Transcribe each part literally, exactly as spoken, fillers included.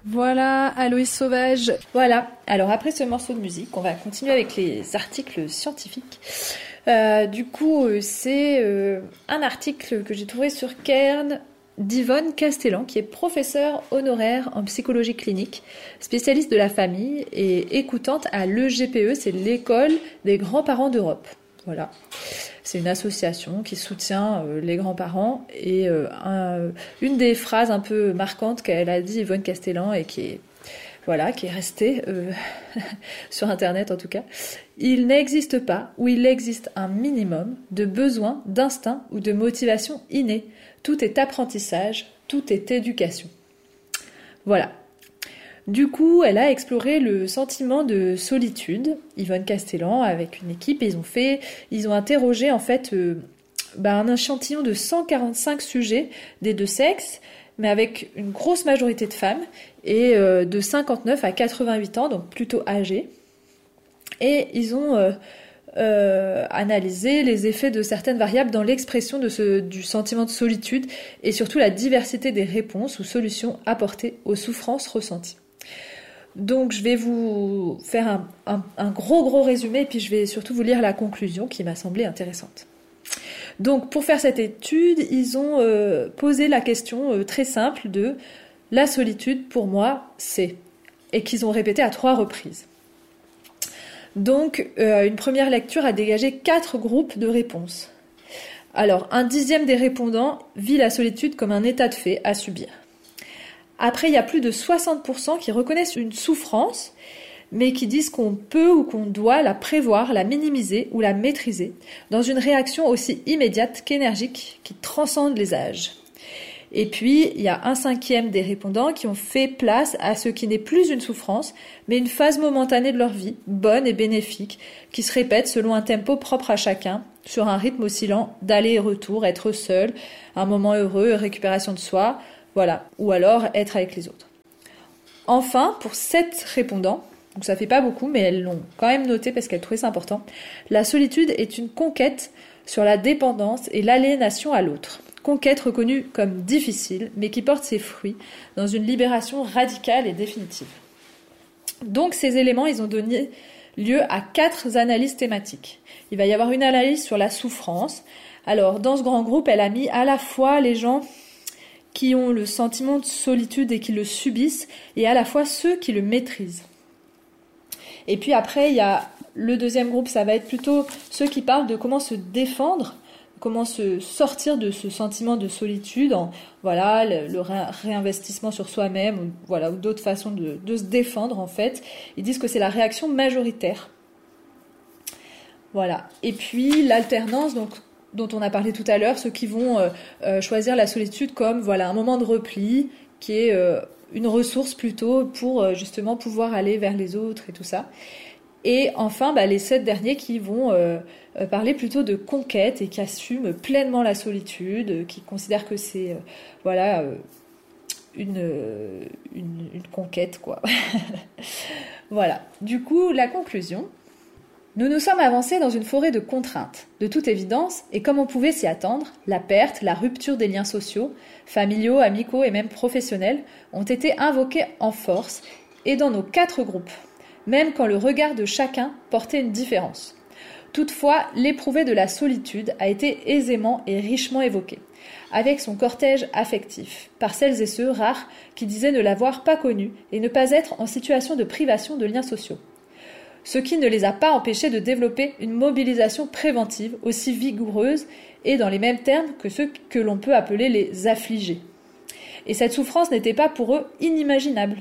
Voilà, Aloïs Sauvage. Voilà, alors après ce morceau de musique, on va continuer avec les articles scientifiques. Euh, du coup, euh, c'est euh, un article que j'ai trouvé sur Cairn d'Yvonne Castellan, qui est professeure honoraire en psychologie clinique, spécialiste de la famille et écoutante à l'E G P E, c'est l'École des grands-parents d'Europe. Voilà. C'est une association qui soutient euh, les grands-parents et euh, un, une des phrases un peu marquantes qu'elle a dit Yvonne Castellan et qui est, voilà, qui est restée euh, sur Internet en tout cas. Il n'existe pas ou il existe un minimum de besoin, d'instinct ou de motivation innée. Tout est apprentissage, tout est éducation. Voilà. Du coup, elle a exploré le sentiment de solitude, Yvonne Castellan, avec une équipe. Et ils ont fait, ils ont interrogé en fait euh, bah, un échantillon de cent quarante-cinq sujets des deux sexes, mais avec une grosse majorité de femmes et euh, de cinquante-neuf à quatre-vingt-huit ans, donc plutôt âgées. Et ils ont euh, euh, analysé les effets de certaines variables dans l'expression de ce, du sentiment de solitude et surtout la diversité des réponses ou solutions apportées aux souffrances ressenties. Donc je vais vous faire un, un, un gros gros résumé et puis je vais surtout vous lire la conclusion qui m'a semblé intéressante. Donc pour faire cette étude, ils ont euh, posé la question euh, très simple de la solitude pour moi c'est, et qu'ils ont répété à trois reprises. Donc euh, une première lecture a dégagé quatre groupes de réponses. Alors un dixième des répondants vit la solitude comme un état de fait à subir. Après, il y a plus de soixante pour cent qui reconnaissent une souffrance, mais qui disent qu'on peut ou qu'on doit la prévoir, la minimiser ou la maîtriser, dans une réaction aussi immédiate qu'énergique, qui transcende les âges. Et puis, il y a un cinquième des répondants qui ont fait place à ce qui n'est plus une souffrance, mais une phase momentanée de leur vie, bonne et bénéfique, qui se répète selon un tempo propre à chacun, sur un rythme oscillant d'aller et retour, être seul, un moment heureux, récupération de soi, voilà, ou alors être avec les autres. Enfin, pour sept répondants, donc ça fait pas beaucoup, mais elles l'ont quand même noté parce qu'elles trouvaient ça important, la solitude est une conquête sur la dépendance et l'aliénation à l'autre. Conquête reconnue comme difficile, mais qui porte ses fruits dans une libération radicale et définitive. Donc ces éléments, ils ont donné lieu à quatre analyses thématiques. Il va y avoir une analyse sur la souffrance. Alors, dans ce grand groupe, elle a mis à la fois les gens qui ont le sentiment de solitude et qui le subissent, et à la fois ceux qui le maîtrisent. Et puis après, il y a le deuxième groupe, ça va être plutôt ceux qui parlent de comment se défendre, comment se sortir de ce sentiment de solitude, en voilà, le, le ré- réinvestissement sur soi-même, ou, voilà, ou d'autres façons de, de se défendre en fait. Ils disent que c'est la réaction majoritaire. Voilà. Et puis l'alternance, donc dont on a parlé tout à l'heure, ceux qui vont euh, euh, choisir la solitude comme voilà un moment de repli, qui est euh, une ressource plutôt pour euh, justement pouvoir aller vers les autres et tout ça. Et enfin, bah, les sept derniers qui vont euh, euh, parler plutôt de conquête et qui assument pleinement la solitude, euh, qui considèrent que c'est euh, voilà euh, une, euh, une une conquête quoi. Voilà. Du coup, la conclusion. Nous nous sommes avancés dans une forêt de contraintes. De toute évidence, et comme on pouvait s'y attendre, la perte, la rupture des liens sociaux, familiaux, amicaux et même professionnels, ont été invoqués en force et dans nos quatre groupes, même quand le regard de chacun portait une différence. Toutefois, l'éprouvé de la solitude a été aisément et richement évoqué, avec son cortège affectif, par celles et ceux rares qui disaient ne l'avoir pas connu et ne pas être en situation de privation de liens sociaux. Ce qui ne les a pas empêchés de développer une mobilisation préventive aussi vigoureuse et dans les mêmes termes que ceux que l'on peut appeler les affligés. Et cette souffrance n'était pas pour eux inimaginable.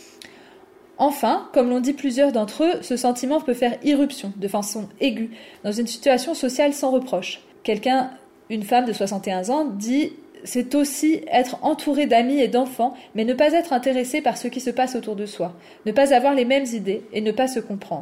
Enfin, comme l'ont dit plusieurs d'entre eux, ce sentiment peut faire irruption de façon aiguë dans une situation sociale sans reproche. Quelqu'un, une femme de soixante et un ans, dit « c'est aussi être entouré d'amis et d'enfants, mais ne pas être intéressé par ce qui se passe autour de soi, ne pas avoir les mêmes idées et ne pas se comprendre. »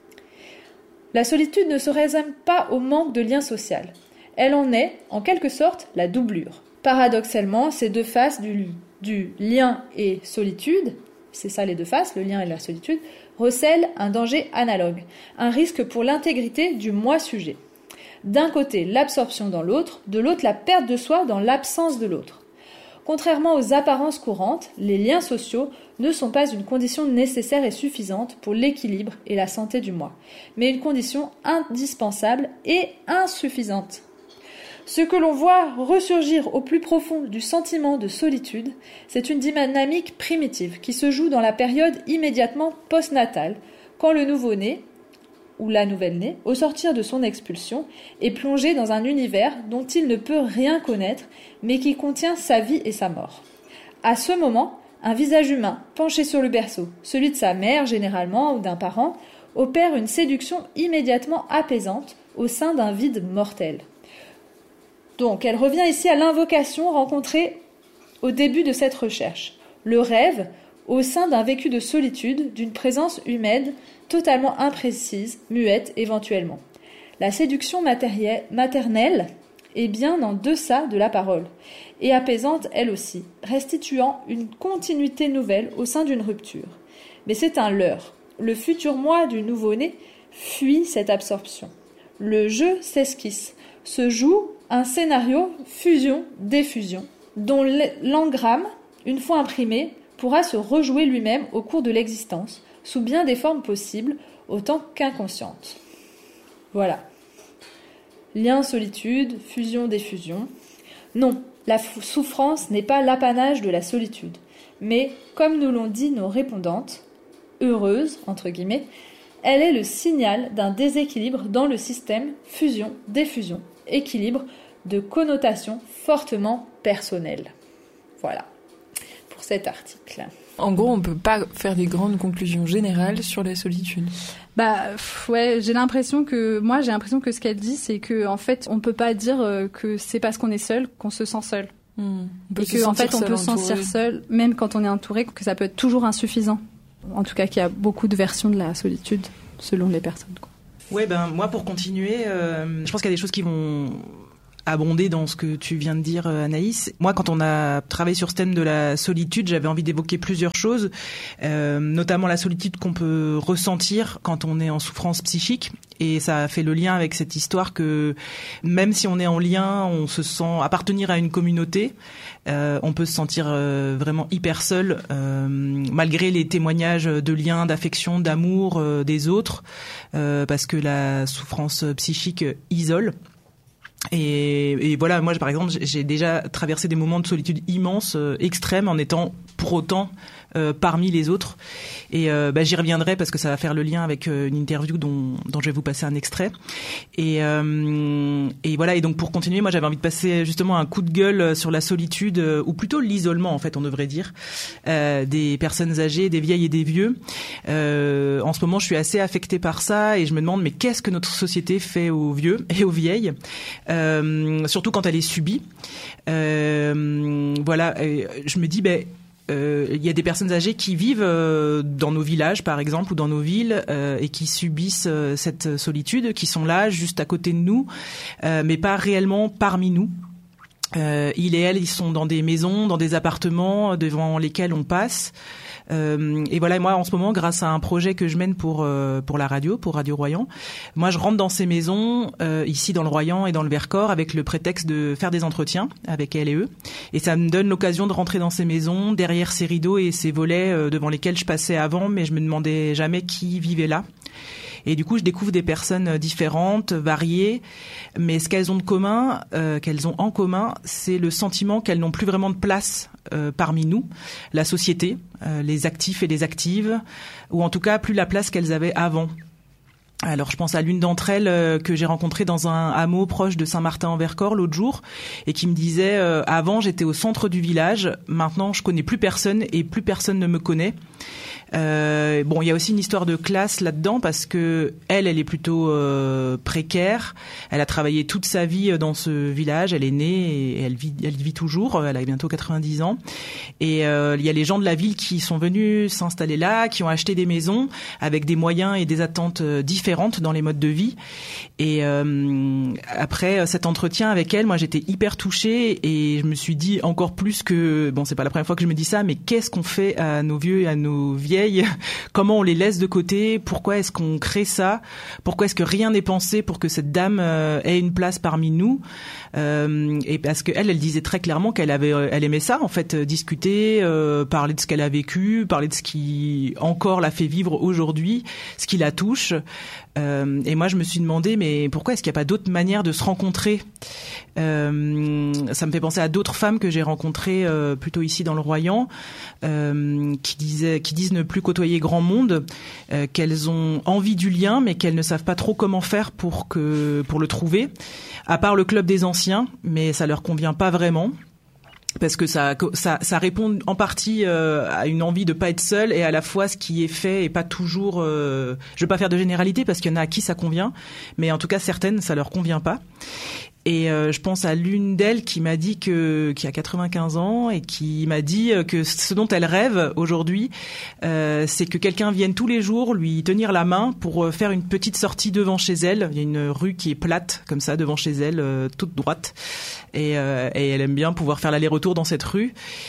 La solitude ne se résume pas au manque de lien social. Elle en est, en quelque sorte, la doublure. Paradoxalement, ces deux faces du, du lien et solitude, c'est ça les deux faces, le lien et la solitude, recèlent un danger analogue, un risque pour l'intégrité du moi-sujet. D'un côté, l'absorption dans l'autre, de l'autre, la perte de soi dans l'absence de l'autre. Contrairement aux apparences courantes, les liens sociaux ne sont pas une condition nécessaire et suffisante pour l'équilibre et la santé du moi, mais une condition indispensable et insuffisante. Ce que l'on voit ressurgir au plus profond du sentiment de solitude, c'est une dynamique primitive qui se joue dans la période immédiatement postnatale, quand le nouveau-né, ou la nouvelle-née, au sortir de son expulsion, est plongé dans un univers dont il ne peut rien connaître, mais qui contient sa vie et sa mort. À ce moment, un visage humain, penché sur le berceau, celui de sa mère généralement ou d'un parent, opère une séduction immédiatement apaisante au sein d'un vide mortel. Donc, elle revient ici à l'invocation rencontrée au début de cette recherche. Le rêve, au sein d'un vécu de solitude, d'une présence humaine totalement imprécise, muette éventuellement. La séduction maternelle est bien en deçà de la parole, et apaisante elle aussi, restituant une continuité nouvelle au sein d'une rupture. Mais c'est un leurre. Le futur moi du nouveau-né fuit cette absorption. Le jeu s'esquisse, se joue un scénario fusion-défusion, dont l'engramme, une fois imprimé, pourra se rejouer lui-même au cours de l'existence, sous bien des formes possibles, autant qu'inconscientes. Voilà. Lien, solitude, fusion, défusion. Non, la souffrance n'est pas l'apanage de la solitude, mais, comme nous l'ont dit nos répondantes, heureuses, entre guillemets, elle est le signal d'un déséquilibre dans le système fusion-défusion, équilibre de connotation fortement personnelle. Voilà, pour cet article. En gros, on peut pas faire des grandes conclusions générales sur la solitude. Bah ouais, j'ai l'impression que moi j'ai l'impression que ce qu'elle dit, c'est que en fait, on peut pas dire que c'est parce qu'on est seul qu'on se sent seul. Mmh. Et que en fait, on peut se sentir seul, même quand on est entouré, que ça peut être toujours insuffisant. En tout cas, qu'il y a beaucoup de versions de la solitude selon les personnes, quoi. Ouais, ben moi pour continuer, euh, je pense qu'il y a des choses qui vont abonder dans ce que tu viens de dire, Anaïs. Moi, quand on a travaillé sur ce thème de la solitude, j'avais envie d'évoquer plusieurs choses, euh, notamment la solitude qu'on peut ressentir quand on est en souffrance psychique. Et ça a fait le lien avec cette histoire que même si on est en lien, on se sent appartenir à une communauté, euh, on peut se sentir euh, vraiment hyper seul, euh, malgré les témoignages de liens, d'affection, d'amour euh, des autres, euh, parce que la souffrance psychique isole. Et, et voilà, moi par exemple, j'ai déjà traversé des moments de solitude immenses, euh, extrêmes, en étant pour autant euh, parmi les autres. Et euh, bah, j'y reviendrai parce que ça va faire le lien avec euh, une interview dont, dont je vais vous passer un extrait. Et, euh, et voilà. Et donc pour continuer, moi j'avais envie de passer justement un coup de gueule sur la solitude, euh, ou plutôt l'isolement en fait, on devrait dire, euh, des personnes âgées, des vieilles et des vieux. Euh, en ce moment, je suis assez affectée par ça et je me demande mais qu'est-ce que notre société fait aux vieux et aux vieilles, euh, surtout quand elle est subie. Euh, voilà. Et je me dis ben. Euh, il y a des personnes âgées qui vivent euh, dans nos villages par exemple ou dans nos villes euh, et qui subissent euh, cette solitude, qui sont là juste à côté de nous, euh, mais pas réellement parmi nous. Euh, ils et elles, ils sont dans des maisons, dans des appartements devant lesquels on passe. Euh, et voilà, moi en ce moment, grâce à un projet que je mène pour euh, pour la radio, pour Radio Royan, moi je rentre dans ces maisons euh, ici dans le Royan et dans le Vercors avec le prétexte de faire des entretiens avec elles et eux. Et ça me donne l'occasion de rentrer dans ces maisons, derrière ces rideaux et ces volets euh, devant lesquels je passais avant, mais je me demandais jamais qui vivait là. Et du coup, je découvre des personnes différentes, variées, mais ce qu'elles ont de commun, euh, qu'elles ont en commun, c'est le sentiment qu'elles n'ont plus vraiment de place euh, parmi nous, la société, euh, les actifs et les actives, ou en tout cas plus la place qu'elles avaient avant. Alors je pense à l'une d'entre elles euh, que j'ai rencontrée dans un hameau proche de Saint-Martin-en-Vercors l'autre jour et qui me disait euh, avant j'étais au centre du village, maintenant je connais plus personne et plus personne ne me connaît. Euh, bon, il y a aussi une histoire de classe là-dedans parce que elle, elle est plutôt euh, précaire. Elle a travaillé toute sa vie dans ce village. Elle est née et elle vit, elle vit toujours. Elle a bientôt quatre-vingt-dix ans. Et euh, il y a les gens de la ville qui sont venus s'installer là, qui ont acheté des maisons avec des moyens et des attentes différentes dans les modes de vie. Et euh, après cet entretien avec elle, moi, j'étais hyper touchée et je me suis dit encore plus que bon, c'est pas la première fois que je me dis ça, mais qu'est-ce qu'on fait à nos vieux et à nos vieilles vieilles, comment on les laisse de côté, pourquoi est-ce qu'on crée ça, pourquoi est-ce que rien n'est pensé pour que cette dame euh, ait une place parmi nous, euh, et parce que elle, elle disait très clairement qu'elle avait, elle aimait ça en fait, discuter, euh, parler de ce qu'elle a vécu, parler de ce qui encore la fait vivre aujourd'hui, ce qui la touche. Euh, et moi, je me suis demandé, mais pourquoi est-ce qu'il n'y a pas d'autres manières de se rencontrer ? euh, Ça me fait penser à d'autres femmes que j'ai rencontrées euh, plutôt ici dans le Royan, euh, qui disaient, qui disent ne plus côtoyer grand monde, euh, qu'elles ont envie du lien, mais qu'elles ne savent pas trop comment faire pour que pour le trouver. À part le club des anciens, mais ça leur convient pas vraiment. Parce que ça, ça, ça répond en partie euh, à une envie de pas être seule, et à la fois ce qui est fait est pas toujours. Euh, je veux pas faire de généralité parce qu'il y en a à qui ça convient, mais en tout cas certaines ça leur convient pas. Et euh, je pense à l'une d'elles qui m'a dit que, qui a quatre-vingt-quinze ans et qui m'a dit que ce dont elle rêve aujourd'hui, euh, c'est que quelqu'un vienne tous les jours lui tenir la main pour faire une petite sortie devant chez elle. Il y a une rue qui est plate comme ça devant chez elle, euh, toute droite, et, euh, et elle aime bien pouvoir faire l'aller-retour dans cette rue.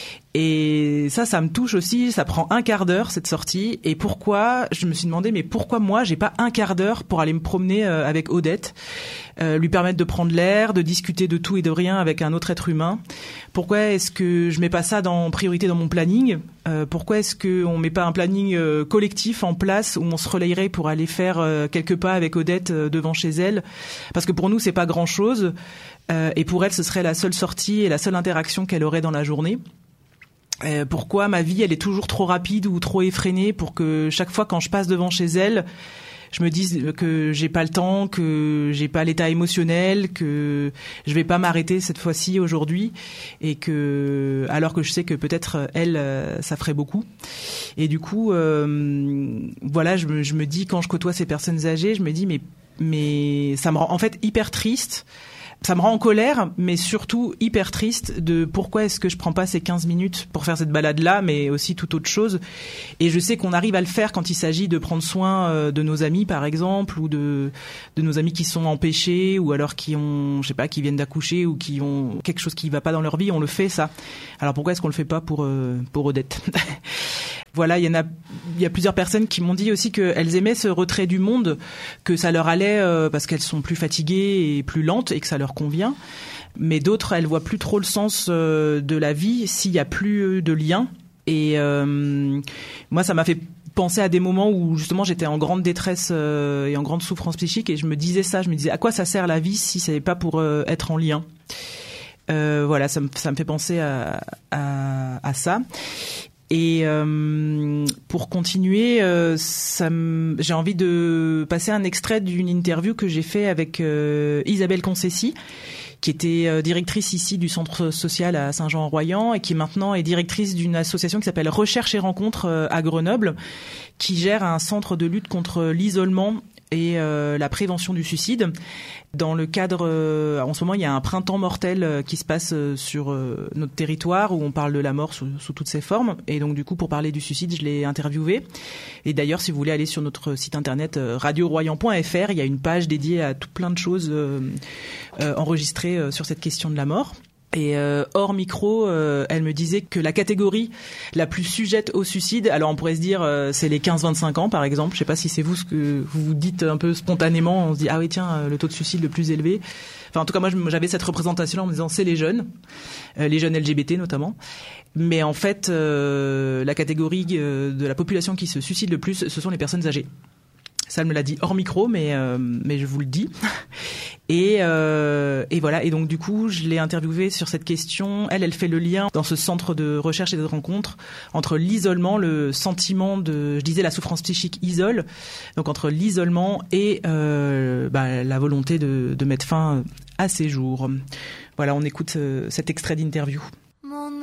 Et ça, ça me touche aussi. Ça prend un quart d'heure cette sortie. Et pourquoi ? Je me suis demandé, mais pourquoi moi j'ai pas un quart d'heure pour aller me promener euh, avec Odette, euh, lui permettre de prendre l'air, de discuter de tout et de rien avec un autre être humain. Pourquoi est-ce que je mets pas ça dans priorité dans mon planning ? euh, Pourquoi est-ce que on met pas un planning euh, collectif en place où on se relayerait pour aller faire euh, quelques pas avec Odette euh, devant chez elle ? Parce que pour nous c'est pas grand chose, euh, et pour elle ce serait la seule sortie et la seule interaction qu'elle aurait dans la journée. Euh, pourquoi ma vie elle est toujours trop rapide ou trop effrénée pour que chaque fois quand je passe devant chez elle, je me dise que j'ai pas le temps, que j'ai pas l'état émotionnel, que je vais pas m'arrêter cette fois-ci aujourd'hui, et que alors que je sais que peut-être elle ça ferait beaucoup. Et du coup euh, voilà, je me, je me dis quand je côtoie ces personnes âgées, je me dis mais mais ça me rend en fait hyper triste. Ça me rend en colère, mais surtout hyper triste de pourquoi est-ce que je prends pas ces quinze minutes pour faire cette balade-là, mais aussi toute autre chose. Et je sais qu'on arrive à le faire quand il s'agit de prendre soin de nos amis, par exemple, ou de, de nos amis qui sont empêchés, ou alors qui ont, je sais pas, qui viennent d'accoucher, ou qui ont quelque chose qui va pas dans leur vie, on le fait, ça. Alors pourquoi est-ce qu'on le fait pas pour, euh, pour Odette ? Voilà, il y en a, il y a plusieurs personnes qui m'ont dit aussi qu'elles aimaient ce retrait du monde, que ça leur allait euh, parce qu'elles sont plus fatiguées et plus lentes et que ça leur convient. Mais d'autres, elles voient plus trop le sens euh, de la vie s'il y a plus de lien. Et euh, moi, ça m'a fait penser à des moments où justement j'étais en grande détresse euh, et en grande souffrance psychique, et je me disais ça, je me disais à quoi ça sert la vie si c'est pas pour euh, être en lien. Euh, voilà, ça me, ça me fait penser à, à, à ça. Et euh, pour continuer, euh, ça me, j'ai envie de passer un extrait d'une interview que j'ai fait avec euh, Isabelle Concessi, qui était euh, directrice ici du centre social à Saint-Jean-en-Royan et qui maintenant est directrice d'une association qui s'appelle Recherche et Rencontres euh, à Grenoble, qui gère un centre de lutte contre l'isolement et euh, la prévention du suicide. Dans le cadre, euh, en ce moment, il y a un printemps mortel euh, qui se passe euh, sur euh, notre territoire, où on parle de la mort sous, sous toutes ses formes. Et donc, du coup, pour parler du suicide, je l'ai interviewé. Et d'ailleurs, si vous voulez aller sur notre site internet euh, radio royan point f r, il y a une page dédiée à tout plein de choses euh, euh, enregistrées euh, sur cette question de la mort. Et euh, hors micro, euh, elle me disait que la catégorie la plus sujette au suicide, alors on pourrait se dire euh, c'est les quinze vingt-cinq ans par exemple, je sais pas si c'est vous ce que vous vous dites un peu spontanément, on se dit ah oui tiens, euh, le taux de suicide le plus élevé. Enfin en tout cas moi j'avais cette représentation en me disant c'est les jeunes, euh, les jeunes L G B T notamment. Mais en fait euh, la catégorie euh, de la population qui se suicide le plus, ce sont les personnes âgées. Ça, elle me l'a dit hors micro, mais euh, mais je vous le dis. Et euh, et voilà. Et donc du coup, je l'ai interviewée sur cette question. Elle, elle fait le lien dans ce centre de recherche et de rencontre entre l'isolement, le sentiment de, je disais, la souffrance psychique isole. Donc entre l'isolement et euh, bah, la volonté de, de mettre fin à ces jours. Voilà, on écoute euh, cet extrait d'interview.